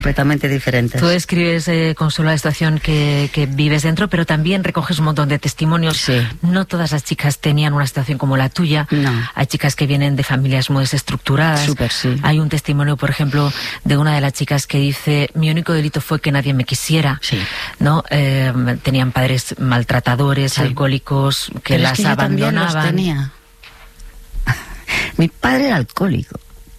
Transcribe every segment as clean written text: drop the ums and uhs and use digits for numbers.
completamente diferentes. Tú escribes, Consuelo, la situación que vives dentro, pero también recoges un montón de testimonios. Sí. No todas las chicas tenían una situación como la tuya. No. Hay chicas que vienen de familias muy desestructuradas. Súper, sí. Hay un testimonio, por ejemplo, de una de las chicas que dice: mi único delito fue que nadie me quisiera. Sí. ¿No? Tenían padres maltratadores, sí, alcohólicos, que pero las es que yo abandonaban. también los tenía. Mi padre era alcohólico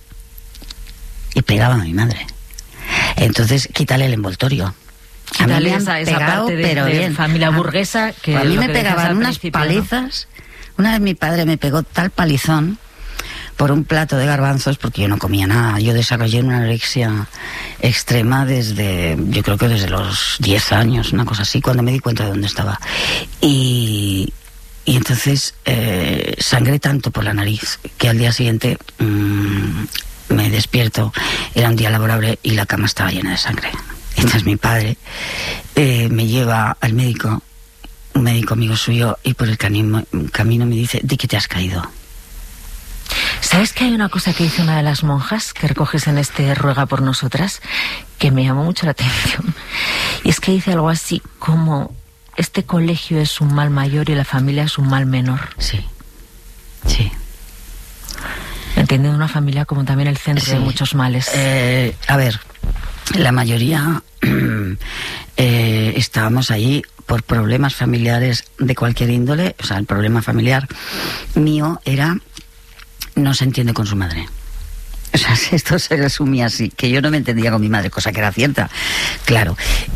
y pegaba a mi madre. Entonces, quítale el envoltorio. Quítale esa parte de familia burguesa que a mí me pegaban unas palizas. ¿No? Una vez mi padre me pegó tal palizón por un plato de garbanzos, porque yo no comía nada. Yo desarrollé una anorexia extrema yo creo que desde los 10 años, una cosa así, cuando me di cuenta de dónde estaba. Y entonces sangré tanto por la nariz que al día siguiente me despierto, era un día laborable y la cama estaba llena de sangre. Entonces mi padre me lleva al médico, un médico amigo suyo, y por el camino me dice: di que te has caído. ¿Sabes que hay una cosa que dice una de las monjas que recoges en este Ruega por Nosotras que me llamó mucho la atención? Y es que dice algo así como: este colegio es un mal mayor y la familia es un mal menor. Sí, sí. Entienden una familia como también el centro de muchos males. A ver, la mayoría estábamos allí por problemas familiares de cualquier índole. O sea, el problema familiar mío era: no se entiende con su madre. O sea, esto se resumía así, que yo no me entendía con mi madre, cosa que era cierta, claro.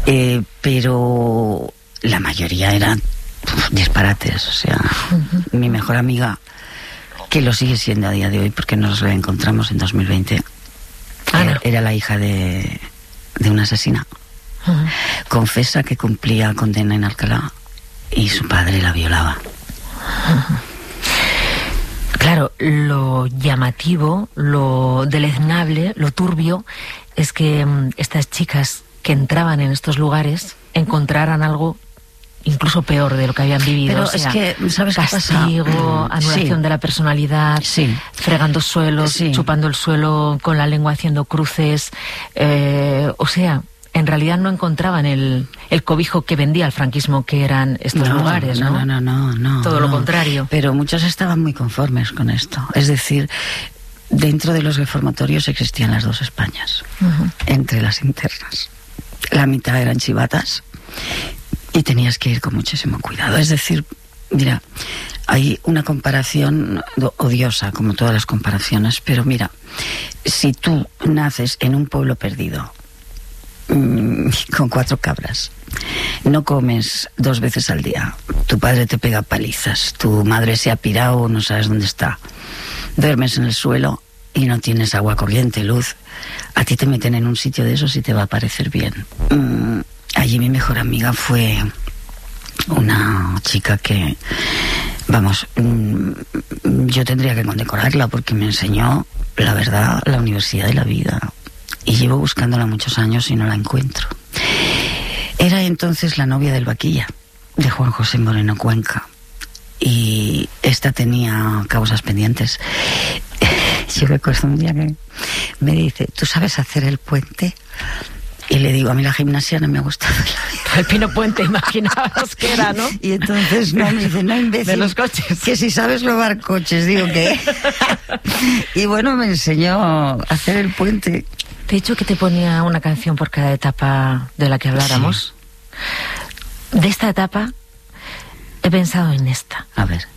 Pero la mayoría eran disparates. O sea, mi mejor amiga, que lo sigue siendo a día de hoy porque nos reencontramos en 2020, era la hija de una asesina. Confesa que cumplía condena en Alcalá y su padre la violaba. Claro, lo llamativo, lo deleznable, lo turbio es que estas chicas que entraban en estos lugares encontraran algo incluso peor de lo que habían vivido. Pero o sea, es que, ¿sabes qué pasa? Castigo, anulación de la personalidad, fregando suelos, chupando el suelo con la lengua, haciendo cruces. O sea, en realidad no encontraban el cobijo que vendía el franquismo, que eran estos lugares, ¿no? No. Todo lo contrario. Pero muchos estaban muy conformes con esto. Es decir, dentro de los reformatorios existían las dos Españas, entre las internas. La mitad eran chivatas y tenías que ir con muchísimo cuidado. Es decir, mira, hay una comparación odiosa, como todas las comparaciones, pero mira, si tú naces en un pueblo perdido, con 4 cabras, no comes 2 veces al día, tu padre te pega palizas, tu madre se ha pirado, no sabes dónde está, duermes en el suelo y no tienes agua corriente, luz, a ti te meten en un sitio de esos y te va a parecer bien. Allí mi mejor amiga fue una chica que, vamos, yo tendría que condecorarla porque me enseñó, la verdad, la universidad de la vida. Y llevo buscándola muchos años y no la encuentro. Era entonces la novia del Vaquilla, de Juan José Moreno Cuenca. Y esta tenía causas pendientes. Yo recuerdo un día que me dice: ¿tú sabes hacer el puente? Y le digo: a mí la gimnasia no me ha gustado. El Pino Puente, imaginabas que era, ¿no? Y entonces me dice: no, imbécil, de los coches, que si sabes robar coches. Digo, ¿qué? Y bueno, me enseñó a hacer el puente. Te he dicho que te ponía una canción por cada etapa de la que habláramos. Sí. De esta etapa he pensado en esta. A ver.